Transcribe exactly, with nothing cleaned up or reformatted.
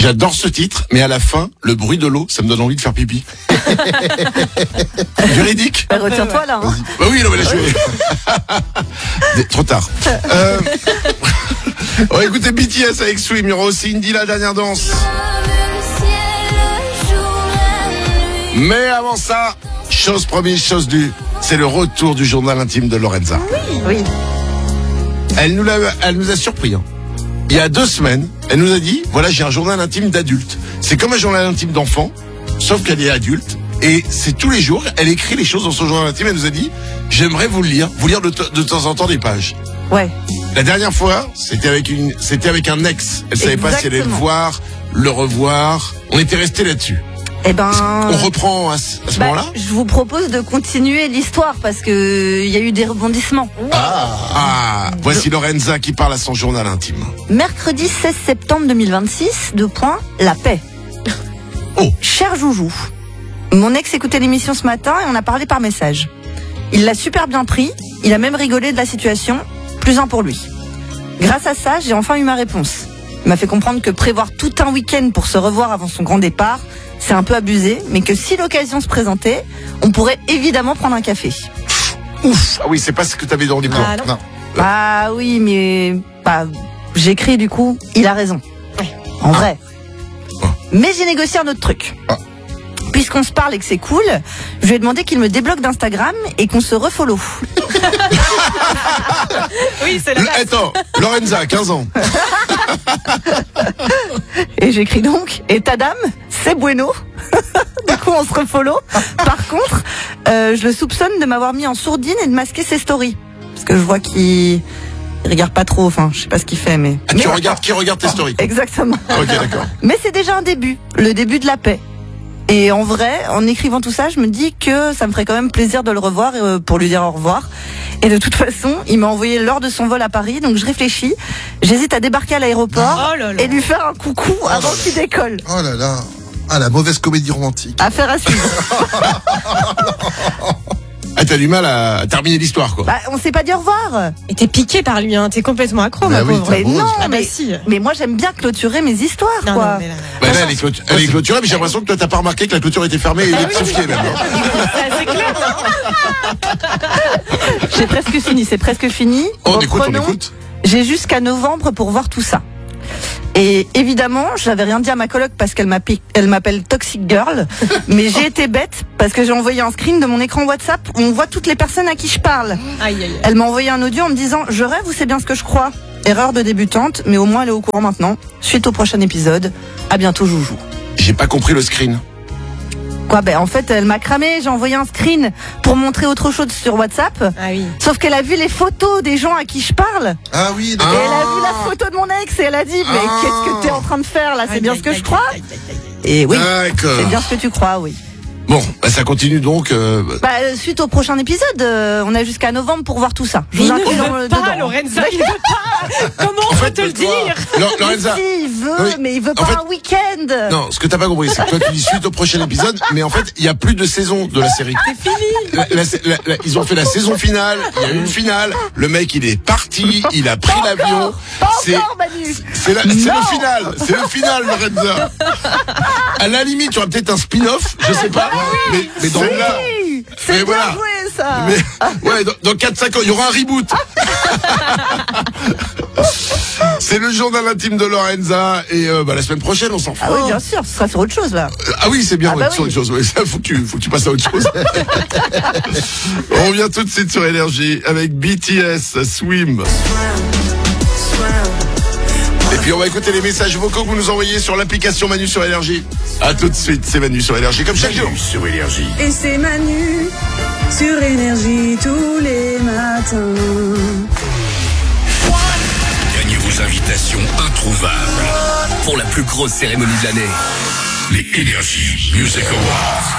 J'adore ce titre, mais à la fin, le bruit de l'eau, ça me donne envie de faire pipi. Véridique. Bah, retiens-toi là. Hein. Bah oui, non, mais là, je vais... Trop tard. Euh... On va écouter B T S avec Swim. Il y aura aussi Indy, la dernière danse. Mais avant ça, chose promise, chose due, c'est le retour du journal intime de Lorenza. Oui, oui. Elle nous, l'a, elle nous a surpris. Hein. Il y a deux semaines, elle nous a dit, voilà, j'ai un journal intime d'adulte. C'est comme un journal intime d'enfant, sauf qu'elle est adulte. Et c'est tous les jours, elle écrit les choses dans son journal intime. Elle nous a dit, j'aimerais vous le lire, vous lire de, t- de temps en temps des pages. Ouais. La dernière fois, c'était avec une, c'était avec un ex. Elle savait Exactement. pas si elle allait le voir, le revoir. On était resté là-dessus. Eh ben. On reprend à ce, à ce bah, moment-là. je vous propose de continuer l'histoire parce que il y a eu des rebondissements. Ah, ah, voici Lorenza qui parle à son journal intime. Mercredi seize septembre deux mille vingt-six, deux points, la paix. Oh. Cher Joujou, mon ex écoutait l'émission ce matin et on a parlé par message. Il l'a super bien pris, il a même rigolé de la situation, plus un pour lui. Grâce à ça, j'ai enfin eu ma réponse. Il m'a fait comprendre que prévoir tout un week-end pour se revoir avant son grand départ, c'est un peu abusé, mais que si l'occasion se présentait, on pourrait évidemment prendre un café. Ouf. Ah oui, c'est pas ce que t'avais dans les plans. Ah, non. Ah oui, mais bah, j'écris du coup, il a raison. Ouais. En vrai. Ah. Mais j'ai négocié un autre truc. Ah. Puisqu'on se parle et que c'est cool, je lui ai demandé qu'il me débloque d'Instagram et qu'on se refollow. Oui, c'est la Le- base. Attends, Lorenza, quinze ans. Et j'écris donc, et ta dame, c'est bueno. Du coup, on se refollow. Par contre, euh, je le soupçonne de m'avoir mis en sourdine et de masquer ses stories. Parce que je vois qu'il il regarde pas trop, enfin, je sais pas ce qu'il fait, mais... Ah, mais tu regardes, qui regarde tes stories? Exactement. Ok, d'accord. Mais c'est déjà un début, le début de la paix. Et en vrai, en écrivant tout ça, je me dis que ça me ferait quand même plaisir de le revoir euh, pour lui dire au revoir. Et de toute façon, il m'a envoyé l'heure de son vol à Paris, donc je réfléchis. J'hésite à débarquer à l'aéroport Oh là là. et lui faire un coucou avant qu'il décolle. Oh là là. Ah, la mauvaise comédie romantique. Affaire à suivre. Ah, t'as du mal à terminer l'histoire, quoi. Bah, on s'est pas dit au revoir. Et t'es piqué par lui, hein. T'es complètement accro, Bah ma oui, pauvre. t'as Mais beau, non, Ah bah mais, si. mais moi j'aime bien clôturer mes histoires, Non, quoi. non, mais là, Bah là, elle est, clôtu- elle est clôturée, mais j'ai l'impression que toi, t'as pas remarqué que la clôture était fermée et Bah électrifiée, même. hein. c'est assez clair. J'ai presque fini, c'est presque fini. On écoute, on Reprenons. écoute. J'ai jusqu'à novembre pour voir tout ça. Et évidemment, je n'avais rien dit à ma coloc parce qu'elle m'appelle, elle m'appelle Toxic Girl. Mais j'ai été bête parce que j'ai envoyé un screen de mon écran WhatsApp où on voit toutes les personnes à qui je parle. Aïe, aïe, aïe. Elle m'a envoyé un audio en me disant « Je rêve ou c'est bien ce que je crois ?» Erreur de débutante, mais au moins elle est au courant maintenant. Suite au prochain épisode. À bientôt, Joujou. J'ai pas compris le screen. Quoi, ben en fait, elle m'a cramé. J'ai envoyé un screen pour montrer autre chose sur WhatsApp. Ah oui. Sauf qu'elle a vu les photos des gens à qui je parle. Ah oui, Et d'accord. elle a vu la photo de mon ex et elle a dit mais Ah. qu'est-ce que t'es en train de faire là, c'est Aïe, bien aïe, ce que aïe, je crois. aïe, aïe, aïe, aïe. Et oui, D'accord. c'est bien ce que tu crois, oui. Bon, bah, ça continue donc. Euh... Bah euh, suite au prochain épisode, euh, on a jusqu'à novembre pour voir tout ça. Je Mais vous il ne inclus dans veut le- pas, dedans. Lorenza, il ne veut pas. Comment on En peut fait, te le toi- dire? Lo- Mais Lorenza. si, il veut, Oui. mais il veut En pas fait- un week-end. Non, ce que t'as pas compris, c'est que toi tu dis suite au prochain épisode, mais en fait, il y a plus de saison de la série. C'est fini. La- la- la- la- ils ont fait la saison finale, il y a eu une finale, le mec il est parti, il a pris l'avion. Pas C'est encore, Manu. c'est la- c'est le Non. final, c'est le final, Lorenza. À la limite, tu auras peut-être un spin-off, je sais pas, mais, mais dans le là. Oui, c'est Mais bien voilà. joué ça. Mais, ouais, dans, dans quatre cinq ans, il y aura un reboot. C'est le journal intime de Lorenza et euh, bah, la semaine prochaine, on s'en fout. Ah oui, bien sûr, ce sera sur autre chose là. Ah oui, c'est bien, Ah ouais, bah sur oui. autre chose. Ouais, ça, faut que tu, faut que tu passes à autre chose. On revient tout de suite sur Énergie avec B T S, Swim. Et puis on va écouter les messages vocaux que vous nous envoyez sur l'application Manu sur Énergie. À tout de suite, c'est Manu sur Énergie, comme chaque jour. Sur Énergie. Et c'est Manu sur Énergie tous les matins. Gagnez vos invitations introuvables pour la plus grosse cérémonie de l'année. Les Énergie Music Awards.